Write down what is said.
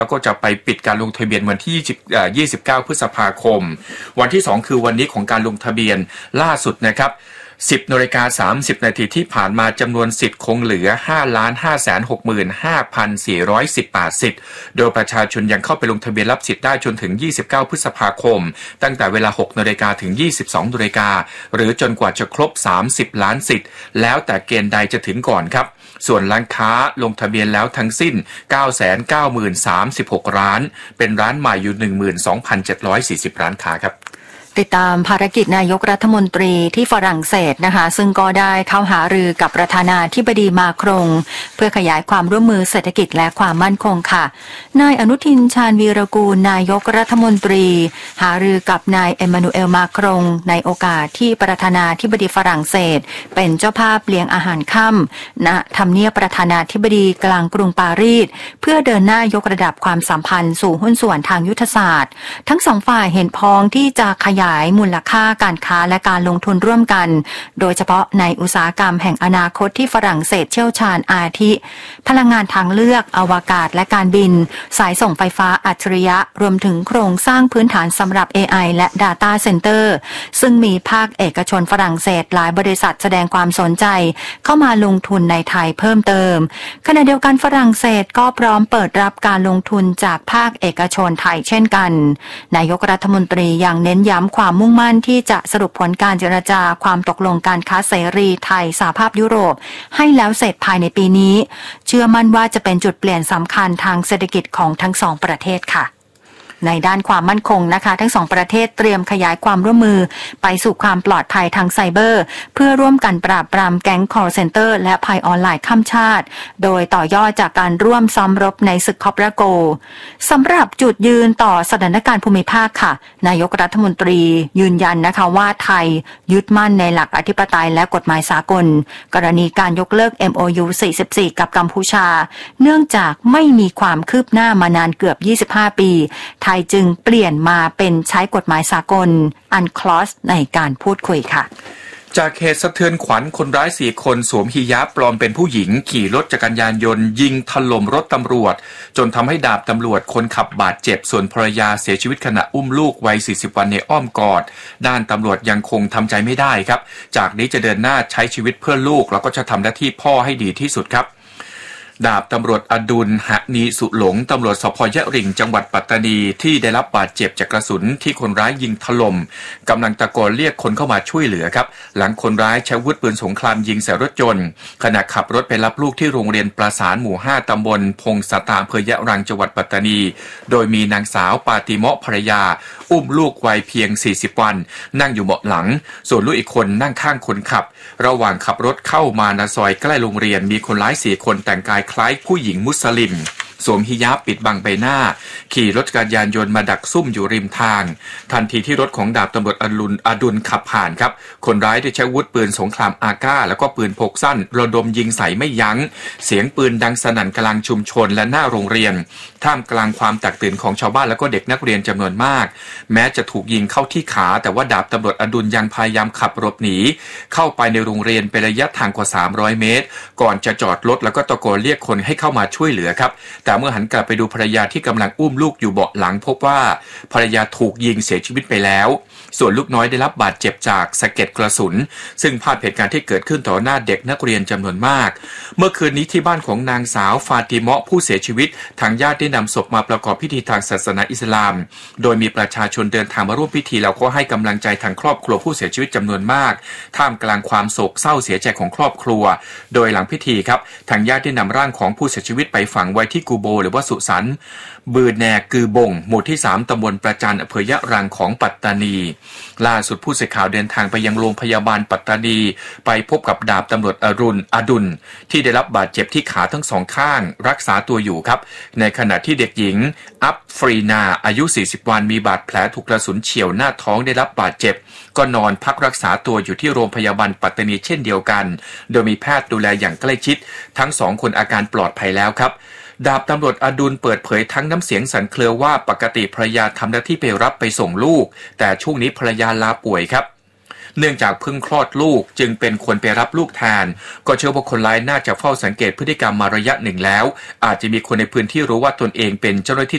แล้วก็จะไปปิดการลงทะเบียนวันที่29 พฤษภาคมวันที่2คือวันนี้ของการลงทะเบียนล่าสุดนะครับ10:30 นาทีที่ผ่านมาจำนวนสิทธิ์คงเหลือ 5,565,418 สิทธิ์โดยประชาชนยังเข้าไปลงทะเบียนรับสิทธิ์ได้จนถึง29 พฤษภาคมตั้งแต่เวลา 6 นาฬิกาถึง 22 นาฬิกาหรือจนกว่าจะครบ30 ล้านสิทธิ์แล้วแต่เกณฑ์ใดจะถึงก่อนครับส่วนร้านค้าลงทะเบียนแล้วทั้งสิ้น 990,036 ร้านเป็นร้านใหม่อยู่ 12,740 ร้านค้าครับติดตามภารกิจนายกรัฐมนตรีที่ฝรั่งเศสนะคะซึ่งก็ได้เข้าหารือกับประธานาธิบดีมาครงเพื่อขยายความร่วมมือเศรษฐกิจและความมั่นคงค่ะนายอนุทินชาญวีรกูลนายกรัฐมนตรีหารือกับนายเอมานูเอลมาครงในโอกาสที่ประธานาธิบดีฝรั่งเศสเป็นเจ้าภาพเลี้ยงอาหารค่ำณทำเนียบประธานาธิบดีกลางกรุงปารีสเพื่อเดินหน้ายกระดับความสัมพันธ์สู่หุ้นส่วนทางยุทธศาสตร์ทั้งสองฝ่ายเห็นพ้องที่จะขยายมูลค่าการค้าและการลงทุนร่วมกันโดยเฉพาะในอุตสาหกรรมแห่งอนาคตที่ฝรั่งเศสเชี่ยวชาญอาทิพลังงานทางเลือกอวกาศและการบินสายส่งไฟฟ้าอัจฉริยะรวมถึงโครงสร้างพื้นฐานสำหรับ AI และ Data Center ซึ่งมีภาคเอกชนฝรั่งเศสหลายบริษัทแสดงความสนใจเข้ามาลงทุนในไทยเพิ่มเติมขณะเดียวกันฝรั่งเศสก็พร้อมเปิดรับการลงทุนจากภาคเอกชนไทยเช่นกันนายกรัฐมนตรียังเน้นย้ำความมุ่งมั่นที่จะสรุปผลการเจรจาความตกลงการค้าเสรีไทยสหภาพยุโรปให้แล้วเสร็จภายในปีนี้เชื่อมั่นว่าจะเป็นจุดเปลี่ยนสำคัญทางเศรษฐกิจของทั้งสองประเทศค่ะในด้านความมั่นคงนะคะทั้งสองประเทศเตรียมขยายความร่วมมือไปสู่ความปลอดภัยทางไซเบอร์เพื่อร่วมกันปราบปรามแก๊ง call center และภัยออนไลน์ข้ามชาติโดยต่อยอดจากการร่วมซ้อมรบในศึกคอปราโกสำหรับจุดยืนต่อสถานการณ์ภูมิภาคค่ะนายกรัฐมนตรียืนยันนะคะว่าไทยยึดมั่นในหลักอธิปไตยและกฎหมายสากลกรณีการยกเลิก MOU 44 กับกัมพูชาเนื่องจากไม่มีความคืบหน้ามานานเกือบ25 ปีไทยจึงเปลี่ยนมาเป็นใช้กฎหมายสากล UNCLOS ในการพูดคุยค่ะจากเหตุสะเทือนขวัญคนร้าย4 คนสวมฮิญาบปลอมเป็นผู้หญิงขี่รถจักรยานยนต์ยิงถล่มรถตำรวจจนทำให้ดาบตำรวจคนขับบาดเจ็บส่วนภรรยาเสียชีวิตขณะอุ้มลูกวัย40 วันในอ้อมกอดด้านตำรวจยังคงทำใจไม่ได้ครับจากนี้จะเดินหน้าใช้ชีวิตเพื่อลูกแล้วก็จะทำหน้าที่พ่อให้ดีที่สุดครับดาบตำรวจอดุลหนีสุหลงตำรวจสภ.ยะริงจังหวัดปัตตานีที่ได้รับบาดเจ็บจากกระสุนที่คนร้ายยิงถล่มกำลังตะโกนเรียกคนเข้ามาช่วยเหลือครับหลังคนร้ายใช้อาวุธปืนสงครามยิงใส่รถยนต์ขณะขับรถไปรับลูกที่โรงเรียนประสานหมู่ 5 ตำบลพงศตาอำเภอยะรังจังหวัดปัตตานีโดยมีนางสาวปาติเมาะภรรยาอุ้มลูกวัยเพียง40 วันนั่งอยู่เบาะหลังส่วนลูกอีกคนนั่งข้างคนขับระหว่างขับรถเข้ามาในซอยใกล้โรงเรียนมีคนร้าย4 คนแต่งกายคล้ายผู้หญิงมุสลิมสวมฮิญาบปิดบังใบหน้าขี่รถจักรยานยนต์มาดักซุ่มอยู่ริมทางทันทีที่รถของดาบตำรวจอดุลขับผ่านครับคนร้ายได้ใช้อาวุธปืนสงครามอาก้าแล้วก็ปืนพกสั้นระดมยิงใส่ไม่ยั้งเสียงปืนดังสนั่นกลางชุมชนและหน้าโรงเรียนท่ามกลางความแตกตื่นของชาวบ้านและก็เด็กนักเรียนจำนวนมากแม้จะถูกยิงเข้าที่ขาแต่ว่าดาบตำรวจอดุลยังพยายามขับรถหนีเข้าไปในโรงเรียนเป็นระยะทางกว่า300 เมตรก่อนจะจอดรถแล้วก็ตะโกนเรียกคนให้เข้ามาช่วยเหลือครับแต่เมื่อหันกลับไปดูภรรยาที่กำลังอุ้มลูกอยู่เบาะหลังพบว่าภรรยาถูกยิงเสียชีวิตไปแล้วส่วนลูกน้อยได้รับบาดเจ็บจากสะเก็ดกระสุนซึ่งภาพเหตุการณ์ที่เกิดขึ้นต่อหน้าเด็กนักเรียนจำนวนมากเมื่อคืนนี้ที่บ้านของนางสาวฟาติเมาะผู้เสียชีวิตทางญาติได้นำศพมาประกอบพิธีทางศาสนาอิสลามโดยมีประชาชนเดินทางมาร่วมพิธีแล้วก็ให้กำลังใจทางครอบครัวผู้เสียชีวิตจำนวนมากท่ามกลางความโศกเศร้าเสียใจของครอบครัวโดยหลังพิธีครับทางญาติได้นำร่างของผู้เสียชีวิตไปฝังไว้ที่กูโบหรือว่าสุสานบือแนกือบงหมู่ที่3ตำบลประจันอำเภอยะรังของปัตตานีล่าสุดผู้สื่อข่าวเดินทางไปยังโรงพยาบาลปัตตานีไปพบกับดาบตำรวจอดุลที่ได้รับบาดเจ็บที่ขาทั้งสองข้างรักษาตัวอยู่ครับในขณะที่เด็กหญิงอัฟฟรีนาอายุ40 วันมีบาดแผลถูกกระสุนเฉี่ยวหน้าท้องได้รับบาดเจ็บก็นอนพักรักษาตัวอยู่ที่โรงพยาบาลปัตตานีเช่นเดียวกันโดยมีแพทย์ดูแลอย่างใกล้ชิดทั้ง2 คนอาการปลอดภัยแล้วครับดาบตำรวจอดุลเปิดเผยทั้งน้ำเสียงสั่นเครือว่าปกติภรรยาทำหน้าที่ไปรับไปส่งลูกแต่ช่วงนี้ภรรยาลาป่วยครับเนื่องจากเพิ่งคลอดลูกจึงเป็นคนไปรับลูกแทนก็เชื่อว่าคนร้ายน่าจะเฝ้าสังเกตพฤติกรรมมาระยะหนึ่งแล้วอาจจะมีคนในพื้นที่รู้ว่าตนเองเป็นเจ้าหน้าที่